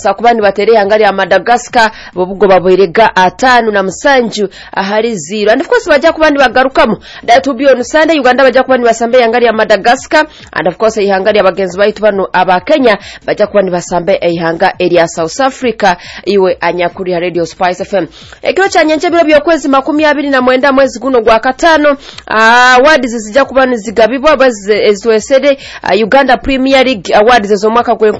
basa kubandi batere hangali ya Madagascar bobugo baboerega 5-7 ahari 0 and of course bajja kubandi bagarukamo that will be on Sunday. Uganda bajja kubandi basambe hangali ya Madagascar and of course ihangari abagenzi baitu bano aba Kenya bajja kubandi basambe ihanga area South Africa iwe anyakuri ya Radio Spice FM. Ekiro chanyenche biro byokwezi 29 mwezi guno gwa katano awards zijja kubani zigabibwa bazwesede Uganda Premier League awards zo mwaka gwa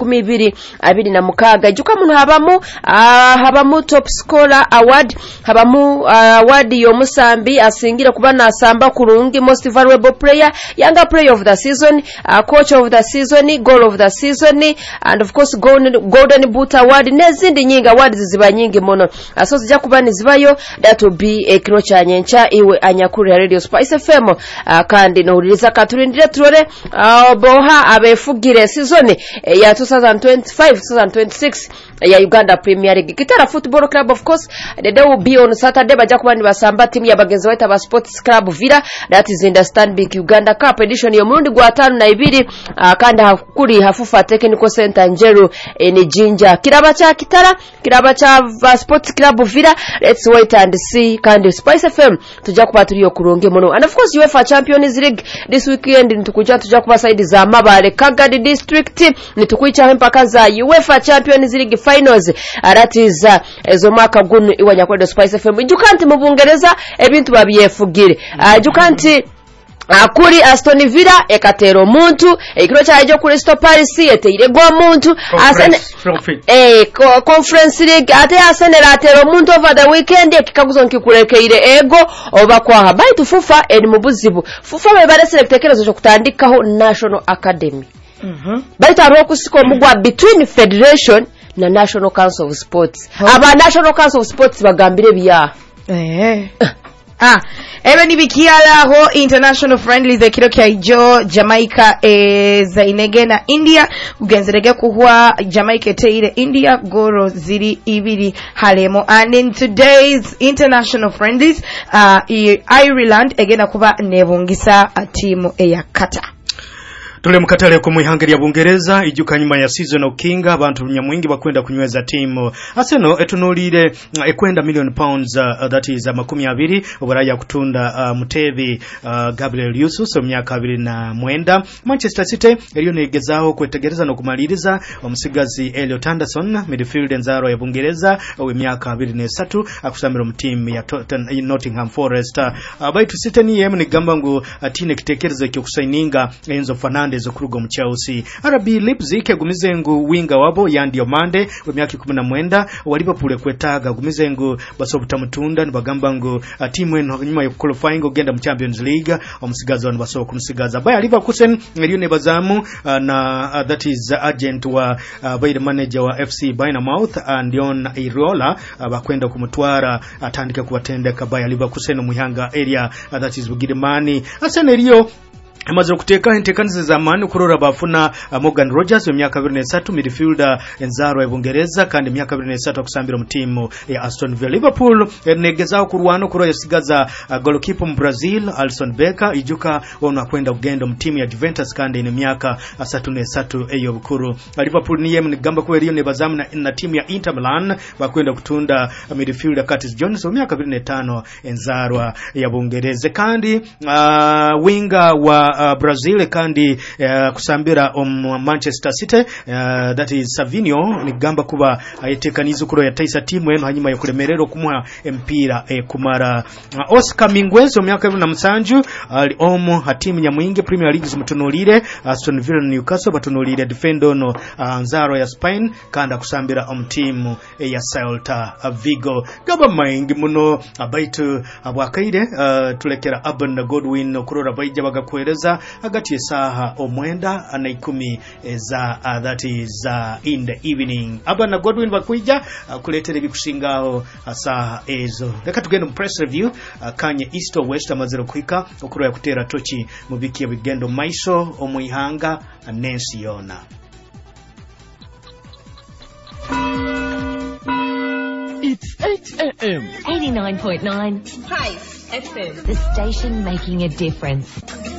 2026 juka muno habamu top scorer award habamu award yo musambi asingira kubana asamba kurungi most valuable player, younger player of the season, coach of the season, goal of the season and of course golden boot award nezindi nyinga awards ziba nyingi mono so zijja kubani zibayo. That will be ekiro chanyencha iwe anyakuri ya Radio Spice FM kandi no uliriza katurindire turore boha abefugire season ya 2025-2026 ya Uganda Premier League. Kitara Football Club of course the day will be on Saturday bajja kubani basamba timu ya bagenzi waita ba Sports Club Villa, that is in the Stanbic Uganda Cup edition ya murundi gwa 5 kandi hakuri hafufa technical center Njeru ni Jinja kiraba cha Kitara kiraba cha Sports Club Villa. Let's wait and see kandi Spice FM tujja kuba turiyo kuronge mono and of course UEFA Champions League this weekend nitukuja tujja kuba side za Mabale Kagadi District nitukuicha mpaka za UEFA Champions League finals that is ezo maka gunu iwanya kwa Spice FM. Jukanti mu Bungereza ebintu babyefugire jukanti akuri Aston Villa ekatero muntu ekiro cyaje kuri Crystal Palace eteire gwa muntu asene Conference League ate asene ratero muntu over the weekend ekikaguzonki kurekeire ego oba kwa habai tufufa edi mubuzibu fufa bebare selektekerezo cyo kutandikaho National Academy baita rokusiko mugwa between federation na National Council of Sports aba National Council of Sports bagambire biya ebe nibikialaho international friendlies ekiro kyaijo Jamaica zainege na India ugenzerege kuhwa Jamaica teire India goro ziri ibiri halemo. And in today's international friendlies Ireland egena kuba nebungisa timu eya Qatar. Tule mkatale ku muhangeri ya Bungereza ijuka nyuma ya season okinga abantu nyamwingi bakwenda kunyweza timu Arsenal etunulire ekwenda £1,000,000 that is 20 obaraya kutunda Mutebi Gabriel Yusus myaka 29. Manchester City eriyo negezaho kwetegereza no kumaliriza omusigazi Elliot Anderson midfield enzaro ya Bungereza myaka 23 akusambira mu team ya Nottingham Forest. Baitu City ni yemu ni gamba ngo atine kitekerezo cyo kusaininga Enzo Fernandez okuruga mu Chelsea. RB Leipzig egumizengu winga wabo Yandi Omande w'emyaka 19 wa Liverpool kwetaga gumizengu basobuta mutunda nibagamba ngo timu eno nyuma yo qualifying ogenda mu Champions League omusigaza wano basoboka kumusigaza. Bayer Leverkusen eriyo ne bazamu na that is agent wa by the manager wa FC Bournemouth Andion Iraola bakwenda kumutwara atandika kubatendeka Bayer Leverkusen mu Yanga area that is Bugirmani. Arsenal eriyo amaze kuteka entekanize za mani kurora bafuna Morgan Rogers wa myaka 23 midfielder enzaro ya Bungereza kandi myaka 23 akusambira mu timu ya Aston Villa. Liverpool negezao kurwano kuro yasigaza goalkeeper mu Brazil Alisson Becker ijuka wona kwenda kugenda mu timu ya Juventus kandi ni myaka 33 eyo bukuru. Liverpool niye mnigamba ko eriyo ne bazamu na timu ya Inter Milan bakwenda kutunda midfielder Curtis Jones wa myaka 25 enzaro ya Bungereza kandi winga wa Brazil kandi kusambira Manchester City that is Savinho ni gamba kuba yetekanizo kuro ya taisa timu eno hanyuma yo kuremerero kumuha empira kumara. Oscar Mingwezo myaka 27 ali hatimu nyamwingi Premier League zumutunulire Aston Villa Newcastle batunulire defendono nzaro ya Spain kanda kusambira timu ya Celta Vigo. Gaba maingi muno abaitu abwakaire tulekera Urban Godwin kurora baija bagakweleza agati esaha omwenda ana 10 za that is in the evening. Urban Godwin bakuija kuletere bikushingaho saha ezo. Leka tugende mu press review kanye east or west amazero kuika okuro ya kutera tochi mubiki ya bigendo maiso omuyihanga Nancy Yona. It's 8 a.m. 89.9 Spice FM. The station making a difference.